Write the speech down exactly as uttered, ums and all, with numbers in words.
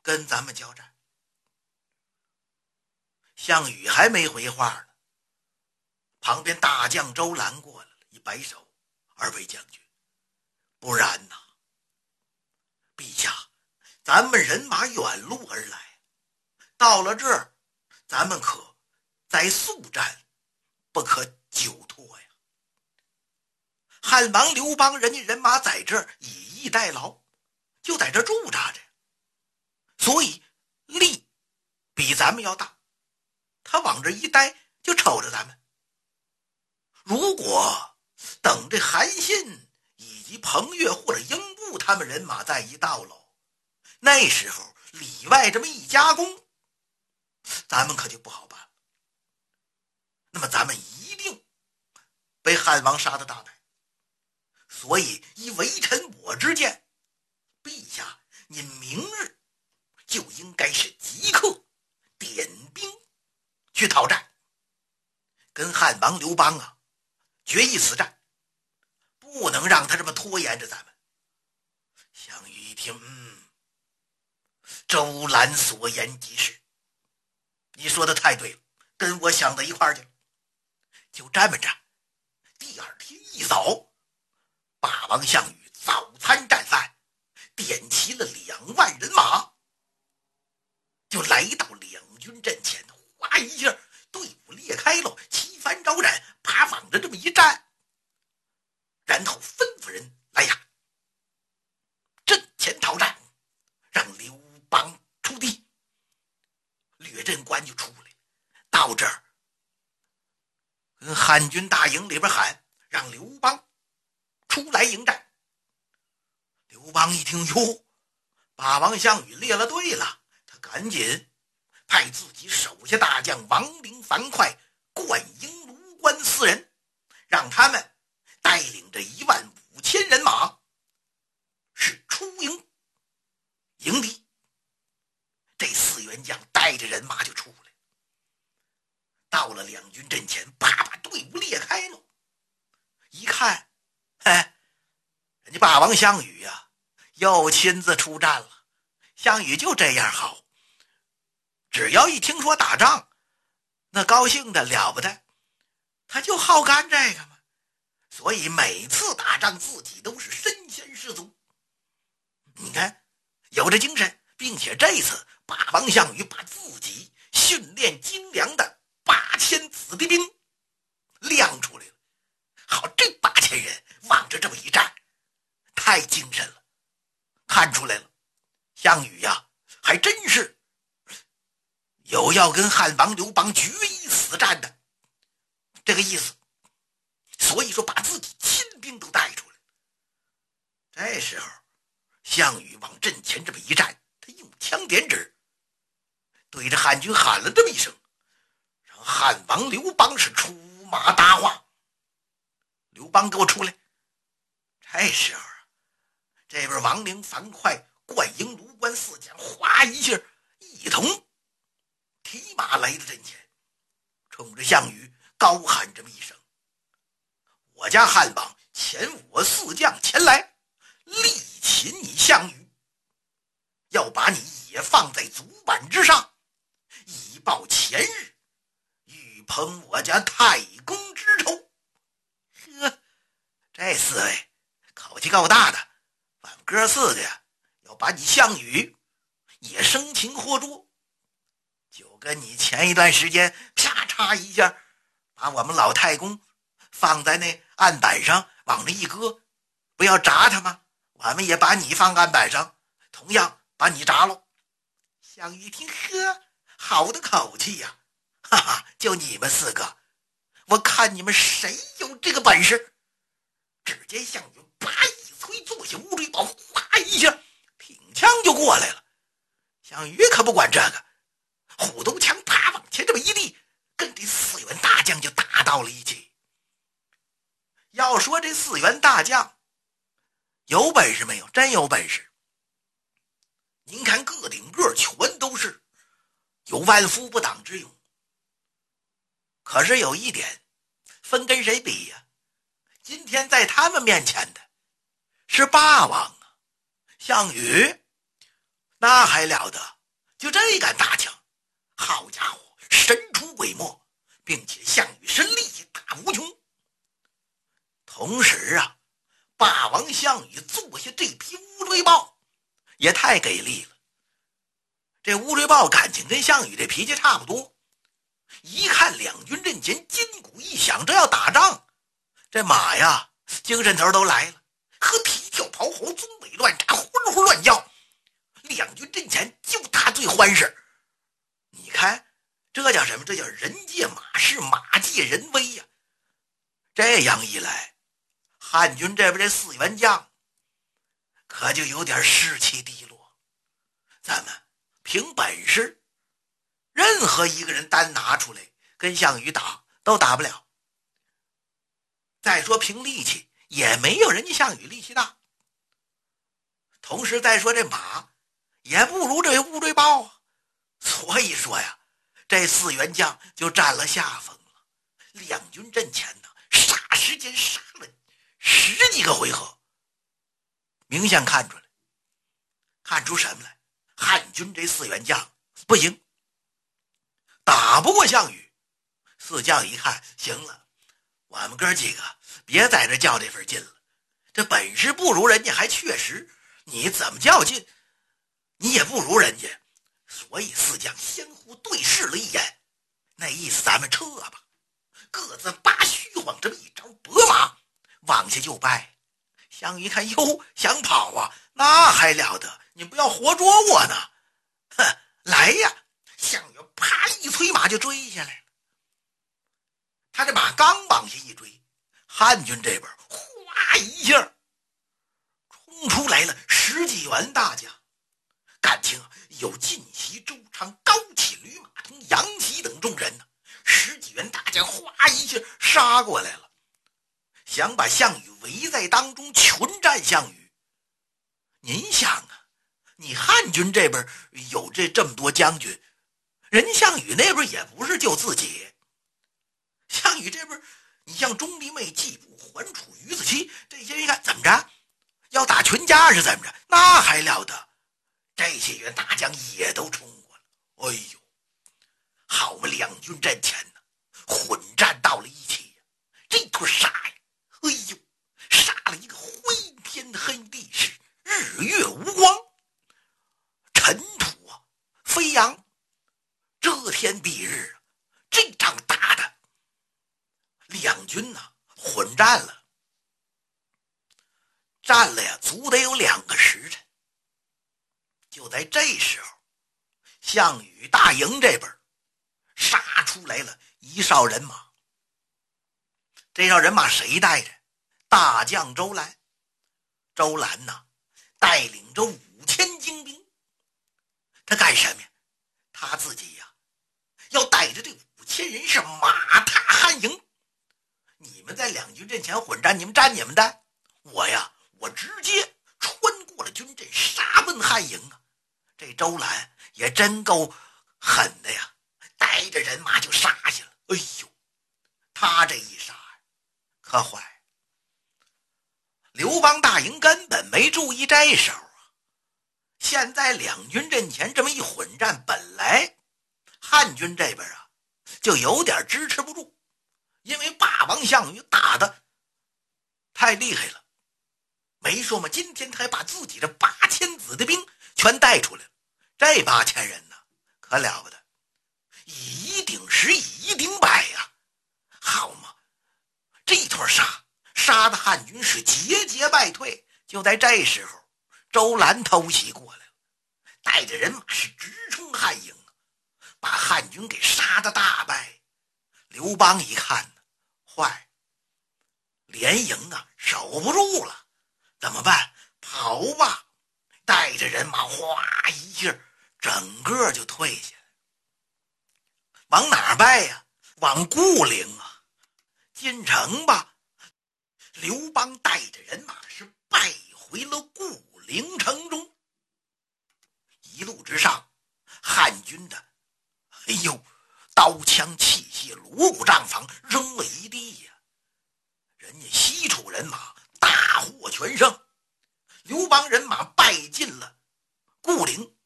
跟咱们交战。项羽还没回话呢，旁边大将周兰过来了，一摆手：“二位将军，不然呐，陛下，咱们人马远路而来，到了这儿，咱们可在速战，不可久拖呀。汉王刘邦人家人马在这儿以逸待劳，就在这儿驻扎着，所以力比咱们要大。他往这一待，就瞅着咱们。如果等这韩信以及彭越或者英布他们人马再一到喽，那时候里外这么一夹攻，咱们可就不好办了。那么咱们一定被汉王杀的大败。所以依微臣我之见，陛下您明日就应该是即刻点兵去讨战，跟汉王刘邦啊决一死战，不能让他这么拖延着咱们。项羽一听，嗯，周兰所言极是，你说的太对了，跟我想到一块儿去了。就这么着，第二天一早，霸王项羽早餐战饭，点齐了两万人马，就来到两军阵前，哗一下队伍裂开了，旗帆招展，啪往着这么一站，然后吩咐人来呀，阵前讨战，让刘邦出地。掠阵官就出来，到这儿跟汉军大营里边喊，让刘邦出来迎战。刘邦一听，哟，霸王项羽列了队了，他赶紧派自己手下大将王陵、樊哙、灌婴、卢关四人，让他们带领着一万五千人马，是出营迎敌。这四员将带着人马就出来，到了两军阵前，啪把队伍裂开了。一看，哎，人家霸王项羽呀、啊，又亲自出战了。项羽就这样好，只要一听说打仗，那高兴的了不得，他就好干这个嘛。所以每次打仗自己都是身先士卒。你看，有这精神，并且这次霸王项羽把自己训练精良的八千子弟兵亮出来了。好，这八千人往着这么一站，太精神了，看出来了，项羽呀、啊，还真是有要跟汉王刘邦决一死战的这个意思。所以说把自己亲兵都带出来。这时候项羽往阵前这么一站，他用枪点指，对着汉军喊了这么一声，让汉王刘邦是出马搭话。刘邦给我出来。这时候啊，这边王陵、樊哙、灌婴、卢关四将哗一下一同提马来到阵前，冲着项羽高喊这么一声：我家汉王遣我四将前来力擒你项羽，要把你也放在足板之上，以报前日欲捧我家太公之仇。呵，这四位口气够大的，俺哥四个呀，要把你项羽也生擒活捉，就跟你前一段时间啪嚓一下把我们老太公放在那案板上往那一搁，不要铡他吗？我们也把你放案板上，同样把你铡了。项羽一听，呵，好的口气呀、啊，哈哈，就你们四个，我看你们谁有这个本事。只见项羽啪一催，坐下乌驴宝，哗一下挺枪就过来了。项羽可不管这个，虎头枪啪往前这么一立，跟这四员大将就打到了一起。要说这四员大将有本事没有？真有本事。您看个顶个全都是有万夫不挡之勇。可是有一点，分跟谁比呀、啊？今天在他们面前的是霸王啊，项羽那还了得， 就这杆大枪，好家伙，神出鬼没，并且项羽是力大无穷。同时啊，霸王项羽做下这匹乌龟豹也太给力了。这乌龟豹感情跟项羽这脾气差不多，一看两军阵前金鼓一响，这要打仗，这马呀精神头都来了，和蹄跳跑吼，棕尾乱炸，呼呼乱叫。两军阵前就他最欢实。你看这叫什么？这叫人借马势，马借人威呀、啊！这样一来，汉军这边这四员将可就有点士气低落。咱们凭本事，任何一个人单拿出来跟项羽打都打不了。再说凭力气，也没有人家项羽力气大。同时再说这马也不如这乌龟豹啊，所以说呀，这四员将就占了下风了。两军阵前呢，霎时间杀了十几个回合，明显看出来，看出什么来？汉军这四员将不行，打不过项羽。四将一看，行了，我们哥几个别在这较这份劲了，这本事不如人家，还确实你怎么较劲你也不如人家。所以四将相互对视了一眼，那意思咱们撤吧，各自拔虚晃这么一招拨马往下就掰。项羽一看，哟，想跑啊，那还了得，你不要活捉我呢，哼，来呀！项羽啪一催马就追下来了。他这马刚往下一追，汉军这边哗一下冲出来了十几员大将，感情啊，有晋袭、周昌、高启、吕马童、杨喜等众人呢、啊。十几员大将哗一下杀过来了，想把项羽围在当中，群战项羽。您想啊，你汉军这边有这这么多将军，人项羽那边也不是就自己。项羽这边，你像钟离昧、季布、桓楚、于子期这些人，看怎么着，要打群架是怎么着？那还了得！这些员大将也都冲过了。哎呦，好嘛，两军阵前呢，混战到了一起呀，这坨杀呀，哎呦，杀了一个灰天黑地是，日月无光，尘土啊飞扬，遮天蔽日啊，这场打的两军呐、啊、混战了，战了呀，足得有两个时辰。就在这时候，项羽大营这边杀出来了一哨人马。这哨人马谁带着？大将周兰。周兰呐、啊，带领着五千精兵。他干什么呀？他自己呀、啊，要带着这五千人是马踏汉营。你们在两军阵前混战，你们战你们的，我呀，我直接穿过了军阵，杀奔汉营啊！这周兰也真够狠的呀，带着人马就杀去了。哎呦，他这一杀可坏，刘邦大营根本没注意这手啊！现在两军阵前这么一混战，本来汉军这边啊就有点支持不住，因为霸王项羽打的太厉害了。没说嘛，今天他还把自己的八千子的兵全带出来了。这八千人呢，可了不得，以一顶十，以一顶百呀、啊！好嘛，这坨杀杀的汉军是节节败退。就在这时候，周兰偷袭过来了，带着人马是直冲汉营，把汉军给杀的大败。刘邦一看呢，坏，连营啊守不住了，怎么办？跑吧！带着人马哗一下整个就退下来。往哪儿败呀、啊？往固陵啊，进城吧。刘邦带着人马是败回了固陵城中。一路之上，汉军的哎呦刀枪器械锣鼓帐房扔了一地呀、啊！人家西楚人马大获全胜，刘邦人马败进了固陵。